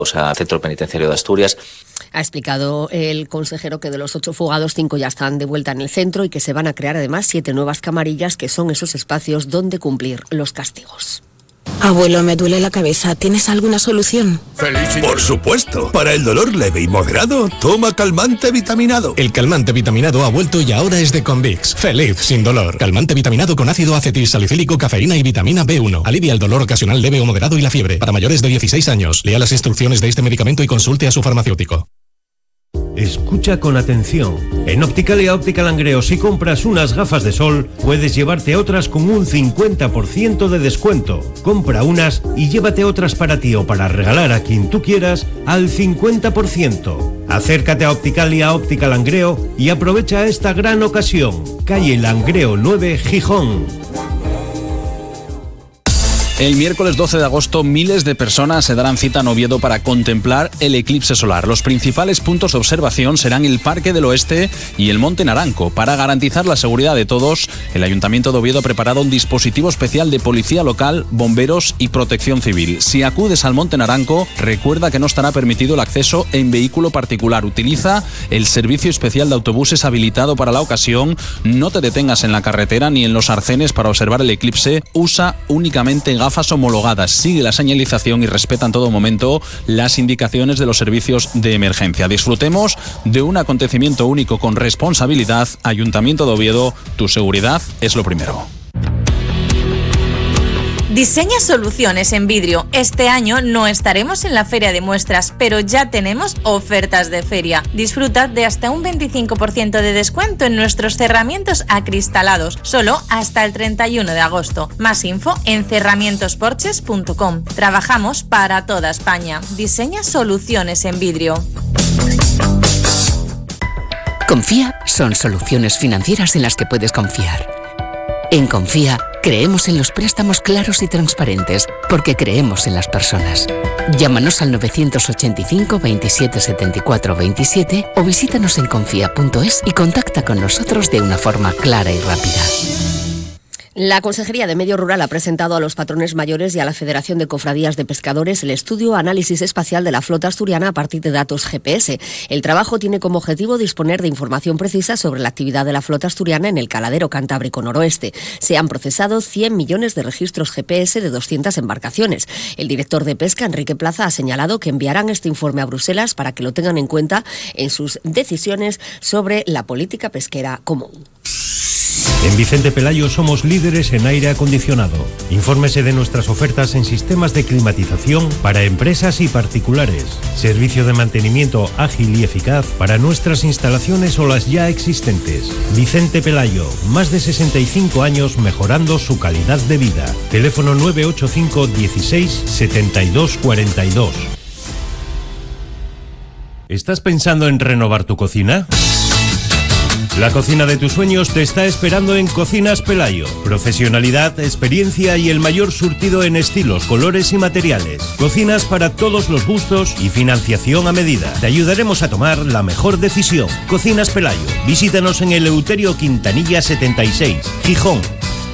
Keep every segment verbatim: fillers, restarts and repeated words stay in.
al Centro Penitenciario de Asturias. Ha explicado el consejero que de los ocho fugados, cinco ya están de vuelta en el centro y que se van a crear además siete nuevas camarillas, que son esos espacios donde cumplir los castigos. Abuelo, me duele la cabeza. ¿Tienes alguna solución? Por supuesto. Para el dolor leve y moderado, toma calmante vitaminado. El calmante vitaminado ha vuelto y ahora es de Convix. Feliz sin dolor. Calmante vitaminado con ácido acetilsalicílico, cafeína y vitamina B uno. Alivia el dolor ocasional leve o moderado y la fiebre. Para mayores de dieciséis años. Lea las instrucciones de este medicamento y consulte a su farmacéutico. Escucha con atención. En Opticalia Óptica Langreo, si compras unas gafas de sol, puedes llevarte otras con un cincuenta por ciento de descuento. Compra unas y llévate otras para ti o para regalar a quien tú quieras al cincuenta por ciento. Acércate a Opticalia Óptica Langreo y aprovecha esta gran ocasión. Calle Langreo nueve, Gijón. El miércoles doce de agosto, miles de personas se darán cita en Oviedo para contemplar el eclipse solar. Los principales puntos de observación serán el Parque del Oeste y el Monte Naranco. Para garantizar la seguridad de todos, el Ayuntamiento de Oviedo ha preparado un dispositivo especial de policía local, bomberos y protección civil. Si acudes al Monte Naranco, recuerda que no estará permitido el acceso en vehículo particular. Utiliza el servicio especial de autobuses habilitado para la ocasión. No te detengas en la carretera ni en los arcenes para observar el eclipse. Usa únicamente gafas homologadas, sigue la señalización y respeta en todo momento las indicaciones de los servicios de emergencia. Disfrutemos de un acontecimiento único con responsabilidad. Ayuntamiento de Oviedo, tu seguridad es lo primero. Diseña soluciones en vidrio. Este año no estaremos en la feria de muestras, pero ya tenemos ofertas de feria. Disfruta de hasta un veinticinco por ciento de descuento en nuestros cerramientos acristalados, solo hasta el treinta y uno de agosto. Más info en cerramientos porches punto com. Trabajamos para toda España. Diseña soluciones en vidrio. Confía son soluciones financieras en las que puedes confiar. En Confía, creemos en los préstamos claros y transparentes, porque creemos en las personas. Llámanos al novecientos ochenta y cinco, veintisiete setenta y cuatro veintisiete o visítanos en confía punto es y contacta con nosotros de una forma clara y rápida. La Consejería de Medio Rural ha presentado a los patrones mayores y a la Federación de Cofradías de Pescadores el estudio Análisis Espacial de la Flota Asturiana a partir de datos G P S. El trabajo tiene como objetivo disponer de información precisa sobre la actividad de la flota asturiana en el caladero Cantábrico Noroeste. Se han procesado cien millones de registros G P S de doscientas embarcaciones. El director de Pesca, Enrique Plaza, ha señalado que enviarán este informe a Bruselas para que lo tengan en cuenta en sus decisiones sobre la política pesquera común. En Vicente Pelayo somos líderes en aire acondicionado. Infórmese de nuestras ofertas en sistemas de climatización para empresas y particulares. Servicio de mantenimiento ágil y eficaz para nuestras instalaciones o las ya existentes. Vicente Pelayo, más de sesenta y cinco años mejorando su calidad de vida. Teléfono nueve ocho cinco dieciséis setenta y dos cuarenta y dos. ¿Estás pensando en renovar tu cocina? La cocina de tus sueños te está esperando en Cocinas Pelayo. Profesionalidad, experiencia y el mayor surtido en estilos, colores y materiales. Cocinas para todos los gustos y financiación a medida. Te ayudaremos a tomar la mejor decisión. Cocinas Pelayo. Visítanos en Eleuterio Quintanilla setenta y seis, Gijón.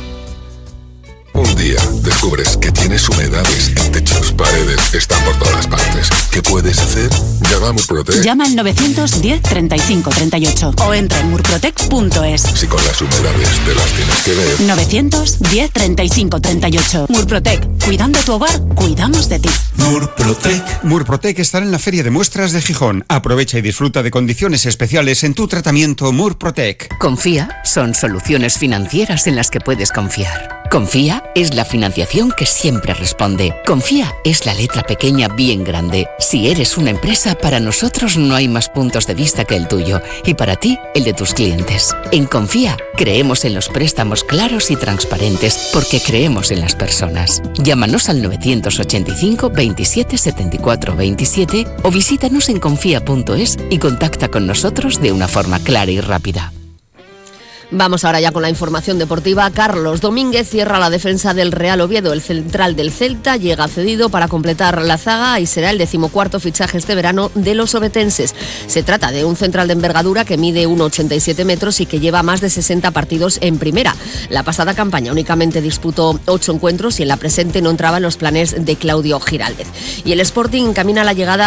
Un día descubres que tienes humedades en techos, paredes, están por todas partes. ¿Qué puedes hacer? Llama a Murprotec. Llama al novecientos diez treinta y cinco treinta y ocho o entra en murprotec punto es. Si con las humedades te las tienes que ver. novecientos diez treinta y cinco treinta y ocho. Murprotec. Cuidando tu hogar, cuidamos de ti. Murprotec. Murprotec estará en la Feria de Muestras de Gijón. Aprovecha y disfruta de condiciones especiales en tu tratamiento Murprotec. Confía son soluciones financieras en las que puedes confiar. Confía es la financiación que siempre responde. Confía es la letra pequeña bien grande. Si eres una empresa, para nosotros no hay más puntos de vista que el tuyo y para ti, el de tus clientes. En Confía creemos en los préstamos claros y transparentes porque creemos en las personas. Llámanos al novecientos ochenta y cinco veintisiete setenta y cuatro veintisiete o visítanos en confía punto es y contacta con nosotros de una forma clara y rápida. Vamos ahora ya con la información deportiva. Carlos Domínguez cierra la defensa del Real Oviedo. El central del Celta llega cedido para completar la zaga y será el decimocuarto fichaje este verano de los ovetenses. Se trata de un central de envergadura que mide uno coma ochenta y siete metros y que lleva más de sesenta partidos en primera. La pasada campaña únicamente disputó ocho encuentros y en la presente no entraba en los planes de Claudio Giraldez. Y el Sporting encamina la llegada